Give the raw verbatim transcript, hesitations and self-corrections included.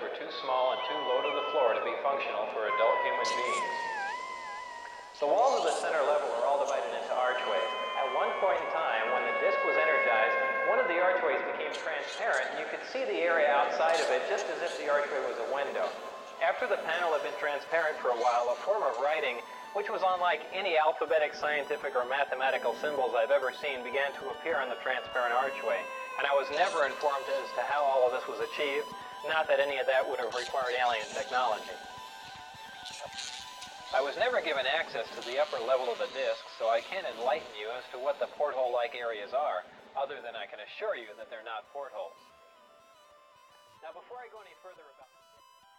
were too small and too low to the floor to be functional for adult human beings. The walls of the center level are all divided into archways. At one point in time, when the disc was energized, one of the archways became transparent, and you could see the area outside of it just as if the archway was a window. After the panel had been transparent for a while, a form of writing, which was unlike any alphabetic, scientific, or mathematical symbols I've ever seen, began to appear on the transparent archway. And I was never informed as to how all of this was achieved, not that any of that would have required alien technology. I was never given access to the upper level of the disk, so I can't enlighten you as to what the porthole-like areas are, other than I can assure you that they're not portholes. Now, before I go any further about